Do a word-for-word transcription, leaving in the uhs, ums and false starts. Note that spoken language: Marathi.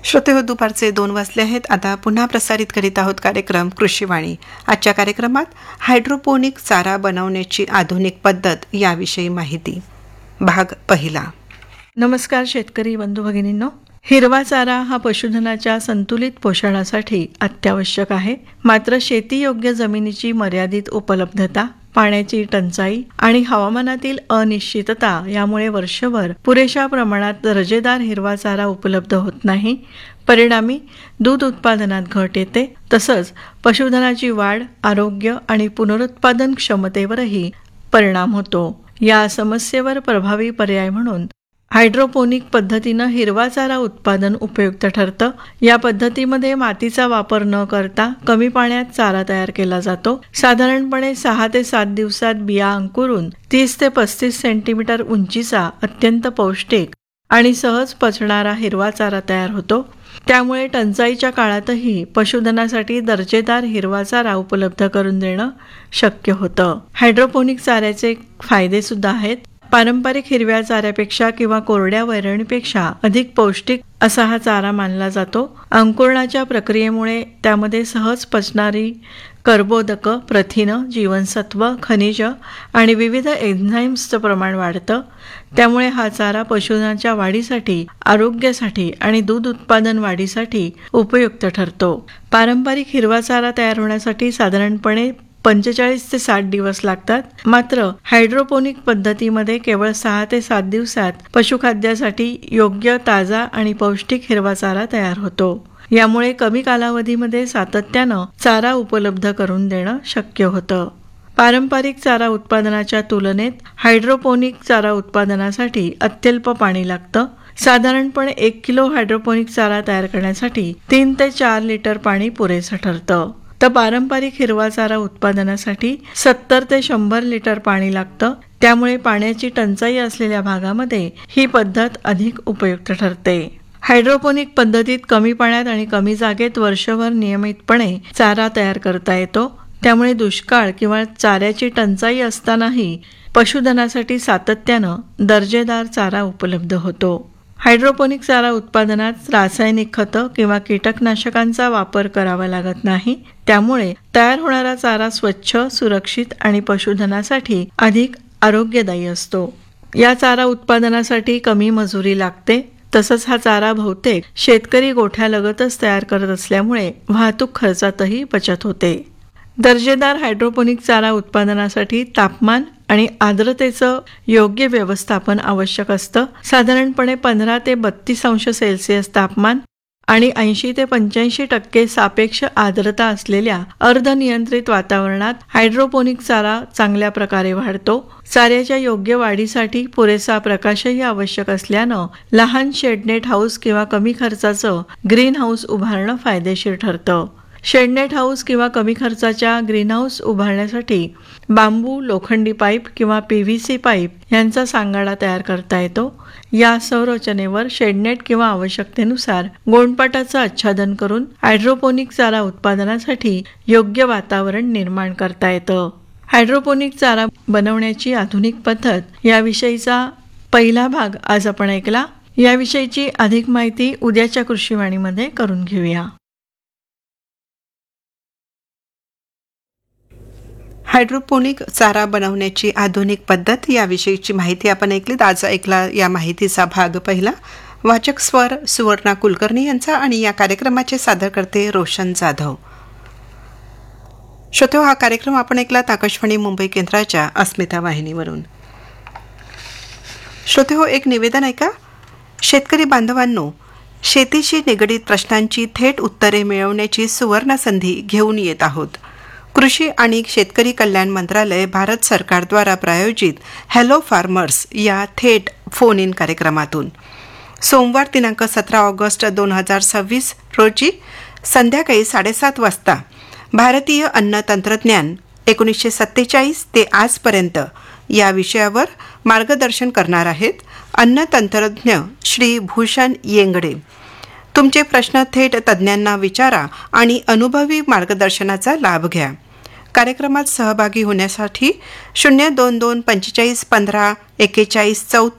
श्रोते हो, दुपारचे दोन वाजले आहेत. आता पुन्हा प्रसारित करीत आहोत कार्यक्रम कृषीवाणी. आजच्या कार्यक्रमात हायड्रोपोनिक चारा बनवण्याची आधुनिक पद्धत याविषयी माहिती, भाग पहिला. नमस्कार शेतकरी बंधू भगिनींनो. हिरवा चारा हा पशुधनाच्या संतुलित पोषणासाठी अत्यावश्यक आहे. मात्र शेतीयोग्य जमिनीची मर्यादित उपलब्धता, पाण्याची टंचाई आणि हवामानातील अनिश्चितता यामुळे वर्षभर पुरेशा प्रमाणात दर्जेदार हिरवा चारा उपलब्ध होत नाही. परिणामी दूध उत्पादनात घट येते. तसंच पशुधनाची वाढ, आरोग्य आणि पुनरुत्पादन क्षमतेवरही परिणाम होतो. या समस्येवर प्रभावी पर्याय म्हणून हायड्रोपोनिक पद्धतीनं हिरवा चारा उत्पादन उपयुक्त ठरतं. या पद्धतीमध्ये मातीचा वापर न करता कमी पाण्यात चारा तयार केला जातो. साधारणपणे सहा ते सात दिवसात बिया अंकुरून तीस ते पस्तीस सेंटीमीटर उंचीचा अत्यंत पौष्टिक आणि सहज पचणारा हिरवा चारा तयार होतो. त्यामुळे टंचाईच्या काळातही पशुधनासाठी दर्जेदार हिरवा चारा उपलब्ध करून देणं शक्य होतं. हायड्रोपोनिक चाऱ्याचे फायदे सुद्धा आहेत. पारंपरिक हिरव्या चाऱ्यापेक्षा किंवा कोरड्या वैरणीपेक्षा अधिक पौष्टिक असा हा चारा मानला जातो. अंकुरणाच्या प्रक्रियेमुळे त्यामध्ये सहज पचणारी कर्बोदक, प्रथिनं, जीवनसत्व, खनिज आणि विविध एन्झाईम्सचं प्रमाण वाढतं. त्यामुळे हा चारा पशुधनाच्या वाढीसाठी, आरोग्यासाठी आणि दूध उत्पादन वाढीसाठी उपयुक्त ठरतो. पारंपरिक हिरवा चारा तयार होण्यासाठी साधारणपणे पंचेचाळीस ते साठ दिवस लागतात. मात्र हायड्रोपोनिक पद्धतीमध्ये केवळ सहा ते सात दिवसात पशुखाद्यासाठी योग्य, ताजा आणि पौष्टिक हिरवा चारा तयार होतो. यामुळे कमी कालावधीमध्ये सातत्यानं चारा उपलब्ध करून देणं शक्य होतं. पारंपरिक चारा उत्पादनाच्या तुलनेत हायड्रोपोनिक चारा उत्पादनासाठी अत्यल्प पाणी लागतं. साधारणपणे एक किलो हायड्रोपोनिक चारा तयार करण्यासाठी तीन ते चार लिटर पाणी पुरेसं ठरतं. तर पारंपरिक हिरवा चारा उत्पादनासाठी सत्तर ते शंभर लिटर पाणी लागतं. त्यामुळे पाण्याची टंचाई असलेल्या भागामध्ये ही पद्धत अधिक उपयुक्त ठरते. हायड्रोपोनिक पद्धतीत कमी पाण्यात आणि कमी जागेत वर्षभर नियमितपणे चारा तयार करता येतो. त्यामुळे दुष्काळ किंवा चाऱ्याची टंचाई असतानाही पशुधनासाठी सातत्यानं दर्जेदार चारा उपलब्ध होतो. हायड्रोपोनिक चारा उत्पादनात रासायनिक खतं किंवा कीटकनाशकांचा वापर करावा लागत नाही. त्यामुळे तयार होणारा चारा स्वच्छ, सुरक्षित आणि पशुधनासाठी अधिक आरोग्यदायी असतो. या चारा उत्पादनासाठी कमी मजुरी लागते. तसंच हा चारा बहुतेक शेतकरी गोठ्यालगतच तयार करत असल्यामुळे वाहतूक खर्चातही बचत होते. दर्जेदार हायड्रोपोनिक चारा उत्पादनासाठी तापमान आणि आर्द्रतेचं योग्य व्यवस्थापन आवश्यक असतं. साधारणपणे पंधरा ते बत्तीस अंश सेल्सिअस तापमान आणि ऐंशी ते पंच्याऐंशी टक्के सापेक्ष आर्द्रता असलेल्या अर्धनियंत्रित वातावरणात हायड्रोपोनिक चारा चांगल्या प्रकारे वाढतो. चाऱ्याच्या योग्य वाढीसाठी पुरेसा प्रकाशही आवश्यक असल्यानं लहान शेडनेट हाऊस किंवा कमी खर्चाचं ग्रीन हाऊस उभारणं फायदेशीर ठरतं. शेडनेट हाऊस किंवा कमी खर्चाच्या ग्रीन हाऊस उभारण्यासाठी बांबू, लोखंडी पाईप किंवा पी व्ही सी पाईप यांचा सांगाडा तयार करता येतो. या संरचनेवर शेडनेट किंवा आवश्यकतेनुसार गोंडपाटाचं आच्छादन करून हायड्रोपोनिक चारा उत्पादनासाठी योग्य वातावरण निर्माण करता येतं. हायड्रोपोनिक चारा बनवण्याची आधुनिक पद्धत याविषयीचा पहिला भाग आज आपण ऐकला. याविषयीची अधिक माहिती उद्याच्या कृषीवाणीमध्ये करून घेऊया. हायड्रोपोनिक चारा बनवण्याची आधुनिक पद्धत याविषयीची माहिती आपण ऐकलीत. आज ऐकला या माहितीचा भाग पहिला. वाचक स्वर सुवर्णा कुलकर्णी यांचा आणि या कार्यक्रमाचे सादरकर्ते रोशन जाधव. श्रोते, हा कार्यक्रम आपण ऐकलात आकाशवाणी मुंबई केंद्राच्या अस्मिता वाहिनीवरून. श्रोते हो, एक निवेदन ऐका. शेतकरी बांधवांनो, शेतीशी निगडीत प्रश्नांची थेट उत्तरे मिळवण्याची सुवर्ण संधी घेऊन येत आहोत. कृषी आणि शेतकरी कल्याण मंत्रालय, भारत सरकारद्वारा प्रायोजित हॅलो फार्मर्स या थेट फोन इन कार्यक्रमातून सोमवार दिनांक सतरा ऑगस्ट दोन हजार सव्वीस रोजी संध्याकाळी साडेसात वाजता भारतीय अन्न तंत्रज्ञान एकोणीसशे सत्तेचाळीस ते आजपर्यंत या विषयावर मार्गदर्शन करणार आहेत अन्न तंत्रज्ञ श्री भूषण येंगडे. तुमचे प्रश्न थेट तज्ज्ञांना विचारा आणि अनुभवी मार्गदर्शनाचा लाभ घ्या. कार्यक्रमात सहभागी होण्यासाठी शून्य दोन दोन पंचेचाळीस पंधरा एक्केचाळीस चौतीस